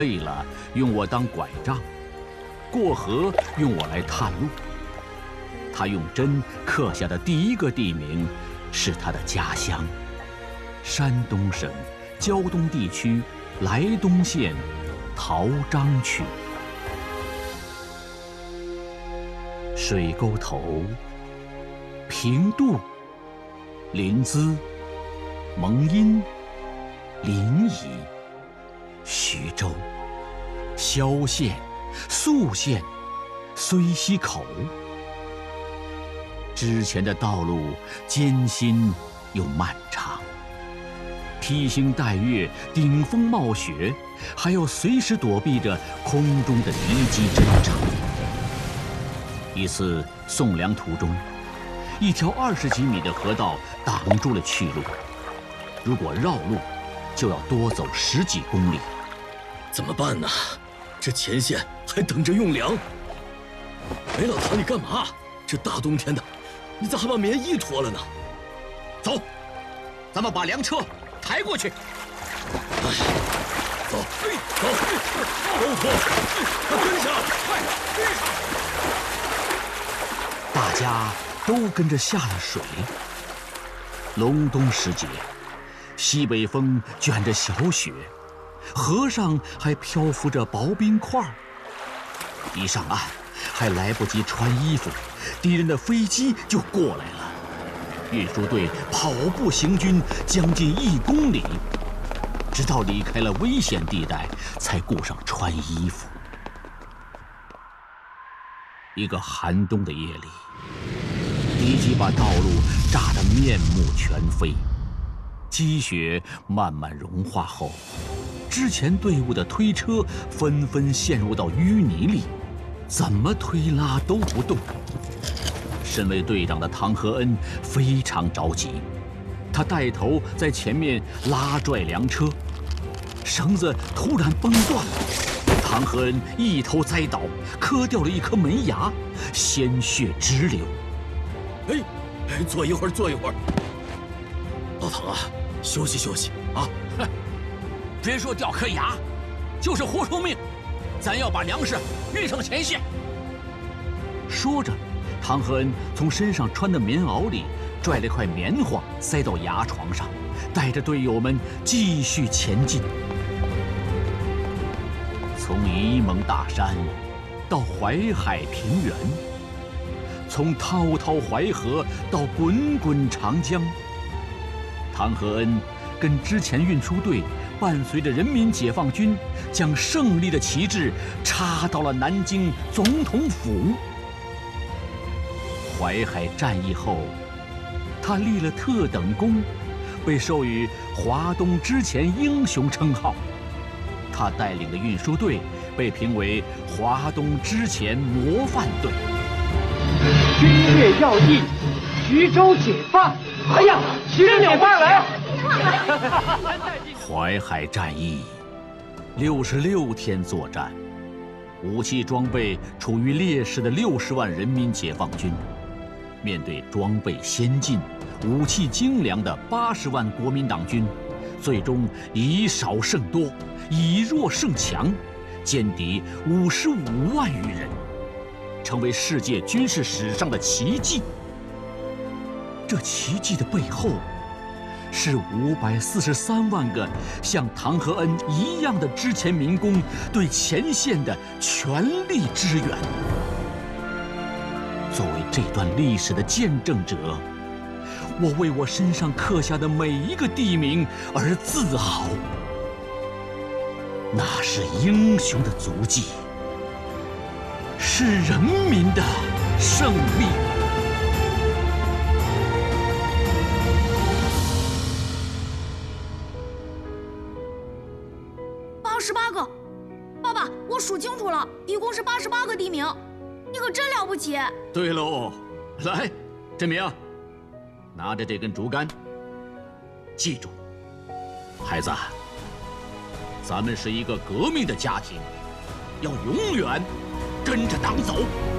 累了用我当拐杖，过河用我来探路。他用针刻下的第一个地名是他的家乡——山东省胶东地区莱东县陶章区。水沟头、平度、临淄、蒙阴、临沂、徐州、萧县、宿县、睢溪口。之前的道路艰辛又漫长，披星戴月，顶风冒雪，还要随时躲避着空中的敌机侦察。一次送粮途中，一条20几米的河道挡住了去路，如果绕路，就要多走10几公里。 怎么办呢？这前线还等着用粮。哎，老唐，你干嘛？这大冬天的，你咋还把棉衣脱了呢？ 走，咱们把粮车抬过去。 哎，走，走，都脱，快跟上，快跟上！ 大家都跟着下了水。隆冬时节，西北风卷着小雪，河上还漂浮着薄冰块。一上岸，还来不及穿衣服，敌人的飞机就过来了。运输队跑步行军将近1公里，直到离开了危险地带，才顾上穿衣服。一个寒冬的夜里，敌机把道路炸得面目全非。积雪慢慢融化后，之前队伍的推车纷纷陷入到淤泥里，怎么推拉都不动。身为队长的唐和恩非常着急，他带头在前面拉拽粮车，绳子突然崩断了，唐和恩一头栽倒，磕掉了一颗门牙，鲜血直流。 哎，坐一会儿，坐一会儿。老唐啊，休息休息啊！ 哼，别说掉颗牙，就是活出命，咱要把粮食运上前线。说着，唐和恩从身上穿的棉袄里拽了块棉花塞到牙床上，带着队友们继续前进。从沂蒙大山到淮海平原，从滔滔淮河到滚滚长江，唐和恩跟之前运输队伴随着人民解放军，将胜利的旗帜插到了南京总统府。淮海战役后，他立了特等功，被授予华东之前英雄称号。他带领的运输队被评为华东之前模范队。 军乐要义，徐州解放！哎呀，徐州解放了！ 淮海战役66天作战，武器装备处于劣势的60万人民解放军，面对装备先进、武器精良的80万国民党军，最终以少胜多，以弱胜强，歼敌55万余人，成为世界军事史上的奇迹。这奇迹的背后，是543万个像唐和恩一样的之前民工对前线的全力支援。作为这段历史的见证者，我为我身上刻下的每一个地名而自豪。那是英雄的足迹，是人民的胜利。 88个，爸爸，我数清楚了，一共是88个地名，你可真了不起。 对喽，来，振明，拿着这根竹竿，记住，孩子，咱们是一个革命的家庭，要永远跟着党走。